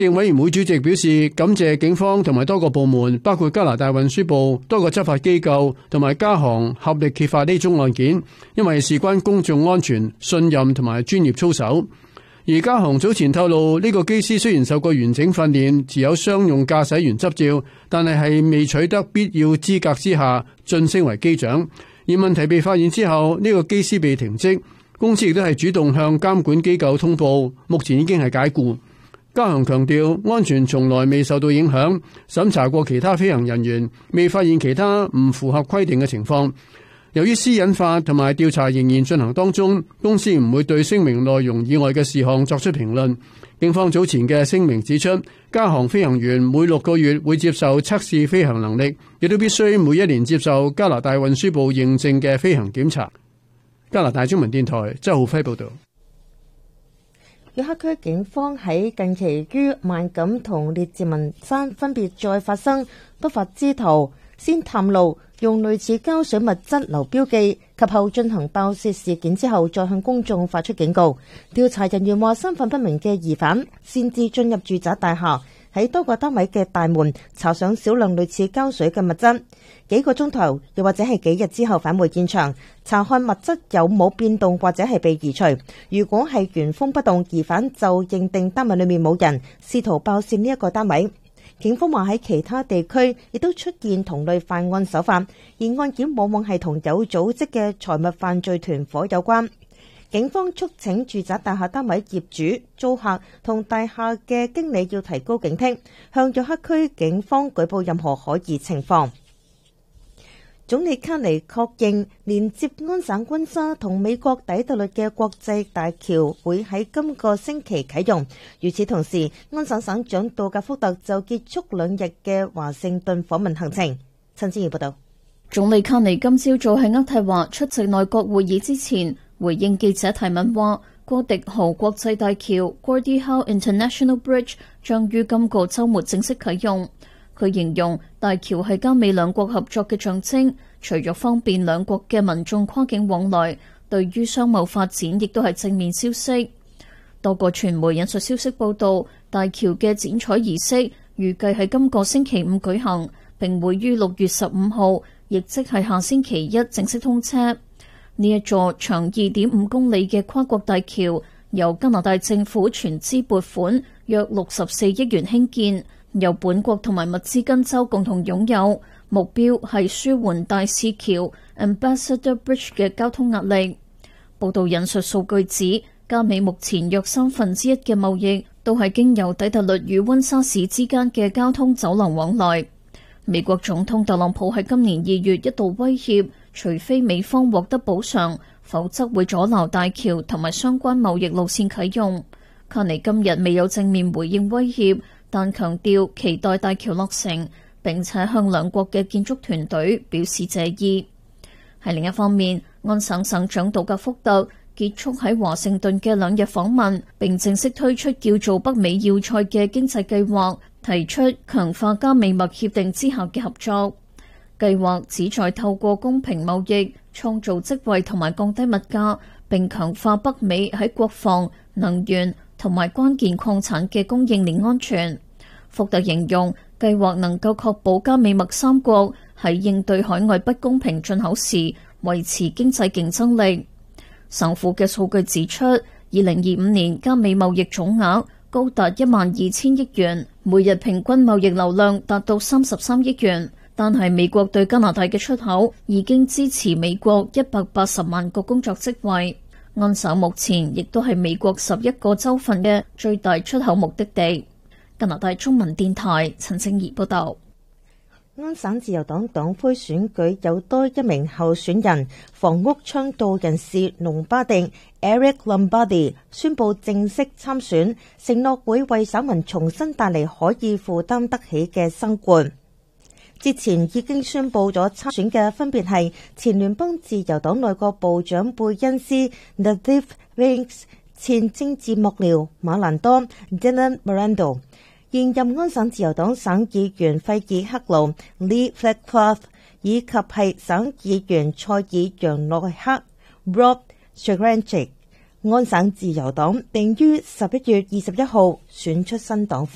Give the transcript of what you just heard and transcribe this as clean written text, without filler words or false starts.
委員會主席表示，感謝警方同埋多個部門，包括加拿大運輸部、多個執法機構同埋加航合力揭發呢宗案件，因為事關公眾安全、信任同埋專業操守。而加航早前透露，呢個機師雖然受過完整訓練，持有商用駕駛員執照，但係未取得必要資格之下晉升為機長。而問題被發現之後，呢個機師被停職，公司亦都係主動向監管機構通報，目前已經係解僱。加航強調，安全從來未受到影響，審查過其他飛行人員，未發現其他唔符合規定嘅情況。由於私隱法同埋調查仍然進行當中，公司唔會對聲明內容以外嘅事項作出評論。警方早前嘅聲明指出，加航飛行員每6個月會接受測試飛行能力，亦都必須每1年接受加拿大運輸部認證嘅飛行檢查。加拿大中文電台周浩輝報道。 約克區警方喺近期於萬錦同列治文山分別再發生不法之徒先探路，用類似膠水物質留標記，及後進行爆竊事件之後，再向公眾發出警告。調查人員話，身份不明嘅疑犯擅自進入住宅大廈，喺多個單位嘅大門搽上少量類似膠水嘅物質，幾個鐘頭又或者係幾日之後返回現場，查看物質有冇變動或者係被移除。如果係原封不動，疑犯就認定單位裏面冇人，試圖爆竊呢一個單位。警方話喺其他地區亦都出現同類犯案手法，而案件往往係同有組織嘅財物犯罪團伙有關。警方促請住宅大廈單位業主、租客同大廈嘅經理要提高警惕，向約克區警方舉報任何可疑情況。總理卡尼確認連接安省溫莎同美國底特律嘅國際大橋會喺今個星期啟用。與此同時，安省省長杜格福特就結束2日嘅華盛頓訪問行程。陳志怡報道。 總理卡尼今朝早喺渥太華出席內閣會議之前，回應記者提問話，哥迪豪國際大橋 Gordie Howe International Bridge 將於今個週末正式啟用。佢形容大橋係加美兩國合作嘅象徵，除咗方便兩國嘅民眾跨境往來，對於商貿發展亦都係正面消息。多個傳媒引述消息報道，大橋嘅剪彩儀式預計喺今個星期五舉行，並會於6月15號，亦即係下星期一正式通車。呢一座長2.5公里嘅跨國大橋，由加拿大政府全資撥款約64億元興建，由本國同埋密芝根州共同擁有，目標係舒緩大使橋 Ambassador Bridge 嘅交通壓力。報道引述數據指，加美目前約1/3嘅貿易都係經由底特律與溫莎市之間嘅交通走廊往來。美國總統特朗普喺今年2月一度威脅，除非美方獲得補償，否則會阻撓大橋同埋相關貿易路線啟用。卡尼今日未有正面回應威脅，但強調期待大橋落成，並且向兩國嘅建築團隊表示謝意。喺另一方面，安省省長杜格福特結束喺華盛頓嘅2日訪問，並正式推出叫做北美要塞嘅經濟計劃，提出強化加美墨協定之下嘅合作。計劃旨在透過公平貿易創造職位同埋降低物價，並強化北美喺國防、能源同埋關鍵礦產嘅供應鏈安全。福特形容計劃能夠確保加美墨三國喺應對海外不公平進口時維持經濟競爭力。省府嘅數據指出，2025年加美貿易總額高達12000億元，每日平均貿易流量達到33億元。但係美國對加拿大嘅出口已經支持美國180萬個工作職位。安省目前亦都係美國11個州份嘅最大出口目的地。加拿大中文電台陳靜怡報道。 安省自由黨黨魁選舉有多一名候選人，房屋倡導人士隆巴迪 Eric Lombardi 宣布正式參選，承諾會為省民重新帶嚟可以負擔得起嘅生活。之前已經宣布咗參選嘅分別係前聯邦自由黨內閣部長貝恩斯 Nathaniel Wicks、前政治幕僚馬蘭多 Dylan Miranda、現任安省自由黨省議員費爾克勞 Lee Flagcloth 以及係省議員塞爾楊內克 Rob Strange。安省自由黨定於11月21號選出新黨魁。